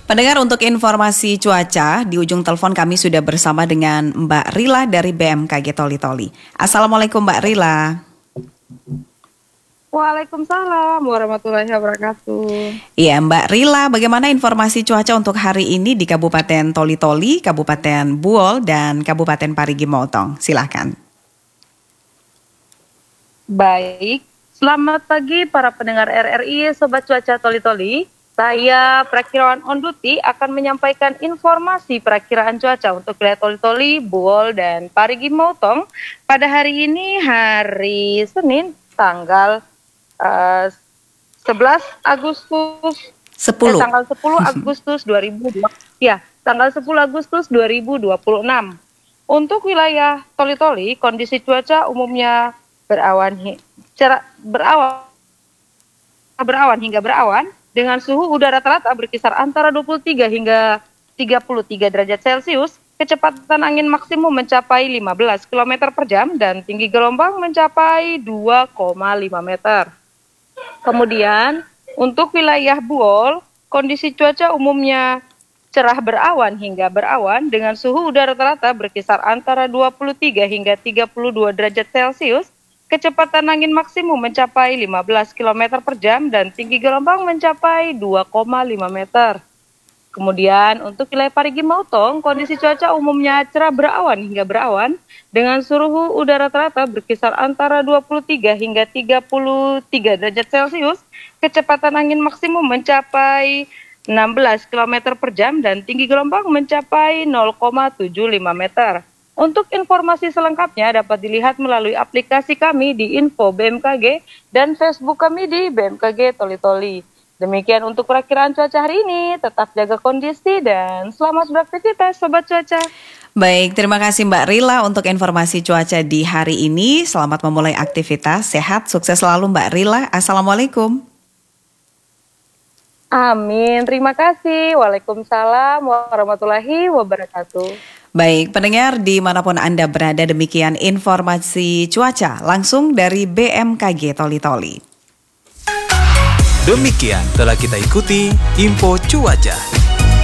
Pendengar, untuk informasi cuaca, di ujung telepon kami sudah bersama dengan Mbak Rila dari BMKG Toli-Toli. Assalamualaikum Mbak Rila. Waalaikumsalam warahmatullahi wabarakatuh. Iya Mbak Rila, bagaimana informasi cuaca untuk hari ini di Kabupaten Toli-Toli, Kabupaten Buol, dan Kabupaten Parigi Motong? Silakan. Baik, selamat pagi para pendengar RRI Sobat Cuaca Toli-Toli. Saya Perakirawan On Duty akan menyampaikan informasi perakiraan cuaca untuk wilayah Toli-Toli, Buol, dan Parigi Motong pada hari ini, hari Senin, tanggal 11 Agustus 10. tanggal 10 Agustus 2020. Ya, tanggal 10 Agustus 2026. Untuk wilayah Toli-Toli, kondisi cuaca umumnya berawan hingga berawan dengan suhu udara rata-rata berkisar antara 23 hingga 33 derajat Celcius. Kecepatan angin maksimum mencapai 15 km per jam dan tinggi gelombang mencapai 2,5 meter. Kemudian, untuk wilayah Buol, kondisi cuaca umumnya cerah berawan hingga berawan dengan suhu udara rata-rata berkisar antara 23 hingga 32 derajat Celcius. Kecepatan angin maksimum mencapai 15 km per jam dan tinggi gelombang mencapai 2,5 meter. Kemudian untuk wilayah Parigi Motong, kondisi cuaca umumnya cerah berawan hingga berawan dengan suhu udara rata-rata berkisar antara 23 hingga 33 derajat Celcius. Kecepatan angin maksimum mencapai 16 km per jam dan tinggi gelombang mencapai 0,75 meter. Untuk informasi selengkapnya dapat dilihat melalui aplikasi kami di Info BMKG dan Facebook kami di BMKG Toli-Toli. Demikian untuk perakiraan cuaca hari ini. Tetap jaga kondisi dan selamat beraktivitas Sobat Cuaca. Baik, terima kasih Mbak Rila untuk informasi cuaca di hari ini. Selamat memulai aktivitas, sehat, sukses selalu Mbak Rila. Assalamualaikum. Amin, terima kasih. Waalaikumsalam warahmatullahi wabarakatuh. Baik, pendengar dimanapun Anda berada, demikian informasi cuaca langsung dari BMKG Toli-Toli. Demikian telah kita ikuti info cuaca.